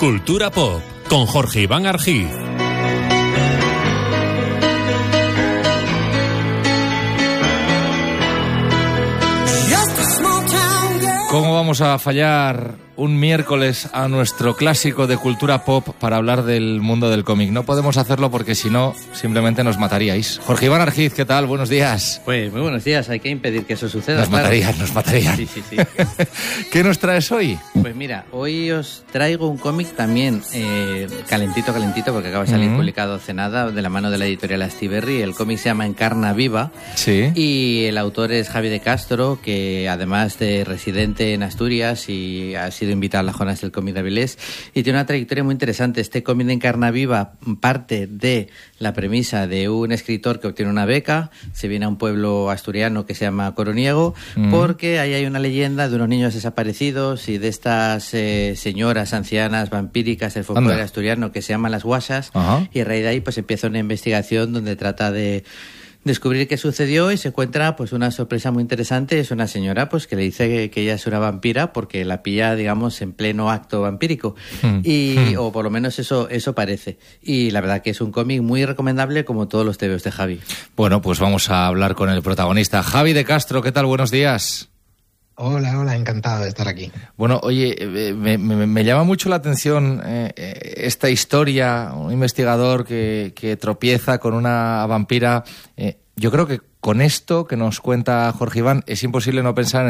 Cultura Pop, con Jorge Iván Argiz. ¿Cómo vamos a fallar un miércoles a nuestro clásico de cultura pop para hablar del mundo del cómic? No podemos hacerlo porque si no, simplemente nos mataríais. Jorge Iván Argiz, ¿qué tal? Buenos días. Pues muy buenos días, hay que impedir que eso suceda. Nos matarían. Sí. ¿Qué nos traes hoy? Pues mira, hoy os traigo un cómic también calentito, porque acaba de salir publicado hace nada, de la mano de la editorial Astiberri. El cómic se llama Encarna Viva. Sí. Y el autor es Javi de Castro, que además de residente en Asturias y ha sido invitado a las Jornadas del Cómic de Avilés, y tiene una trayectoria muy interesante. Este cómic de Encarna Viva parte de la premisa de un escritor que obtiene una beca, se viene a un pueblo asturiano que se llama Coroniego, porque ahí hay una leyenda de unos niños desaparecidos y de estas señoras ancianas vampíricas del folclore asturiano que se llaman las guasas. Ajá. Y a raíz de ahí pues empieza una investigación donde trata de descubrir qué sucedió y se encuentra pues una sorpresa muy interesante. Es una señora pues que le dice que ella es una vampira porque la pilla, digamos, en pleno acto vampírico o por lo menos eso parece. Y la verdad que es un cómic muy recomendable, como todos los tebeos de Javi. Bueno, pues vamos a hablar con el protagonista, Javi de Castro. ¿Qué tal? Buenos días. Hola, encantado de estar aquí. Bueno, oye, me llama mucho la atención esta historia, un investigador que tropieza con una vampira. Yo creo que con esto que nos cuenta Jorge Iván es imposible no pensar en